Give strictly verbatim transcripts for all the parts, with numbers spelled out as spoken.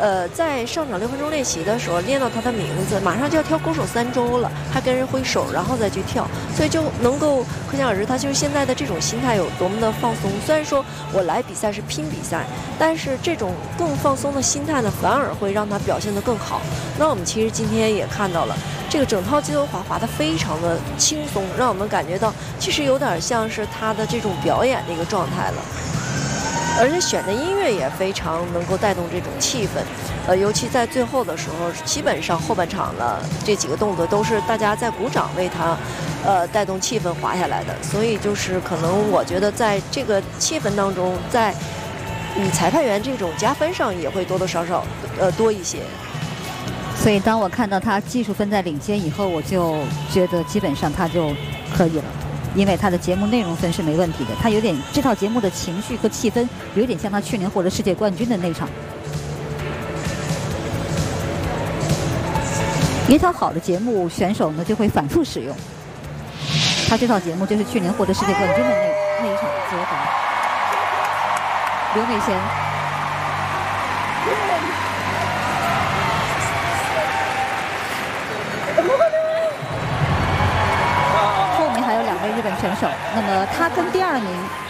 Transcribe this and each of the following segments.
呃，在上场六分钟练习的时候练到他的名字，马上就要跳勾手三周了，还跟人挥手，然后再去跳，所以就能够可想而知，他就是现在的这种心态有多么的放松。虽然说我来比赛是拼比赛，但是这种更放松的心态呢，反而会让他表现得更好。那我们其实今天也看到了，这个整套自由滑滑得非常的轻松，让我们感觉到其实有点像是他的这种表演的一个状态了。而且选的音乐也非常能够带动这种气氛，呃，尤其在最后的时候，基本上后半场的这几个动作都是大家在鼓掌为他，呃，带动气氛滑下来的。所以就是可能我觉得在这个气氛当中，在嗯裁判员这种加分上也会多多少少呃多一些。 所以当我看到他技术分在领先以后，我就觉得基本上他就可以了。因为他的节目内容分是没问题的，他有点这套节目的情绪和气氛有点像他去年获得世界冠军的那场。一套好的节目，选手呢就会反复使用。他这套节目就是去年获得世界冠军的那那一场自由滑。刘美贤。还有两位日本选手，那么他跟第二名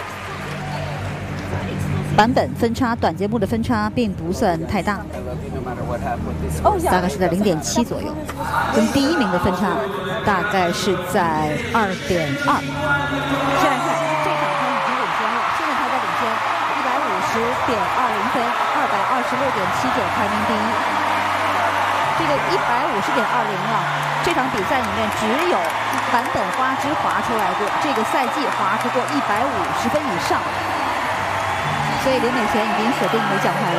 版本分差，短节目的分差并不算太大，大概是在零点七左右，跟第一名的分差大概是在二点二。现在看这场他已经领先了，现在他在领先一百五十点二零分，二百二十六点七九排名第一。这个一百五十点二零啊，这场比赛里面只有坂本花枝滑出来过，这个赛季滑出过一百五十分以上，所以刘美贤已经锁定没奖牌了。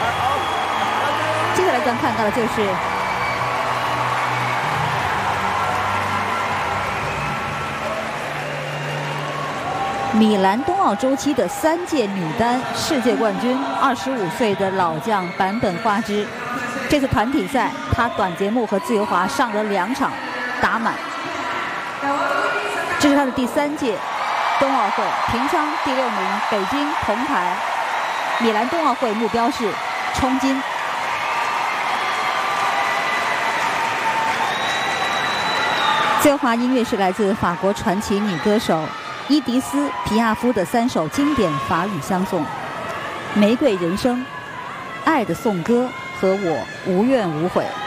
接下来咱看到的就是米兰冬奥周期的三届女单世界冠军，二十五岁的老将坂本花枝。这次团体赛，他短节目和自由滑上了两场，打满。这是他的第三届冬奥会，平昌第六名，北京铜牌。米兰冬奥会目标是冲金。自由滑音乐是来自法国传奇女歌手伊迪丝·皮亚夫的三首经典法语相送：《玫瑰人生》、《爱的颂歌》和我无怨无悔。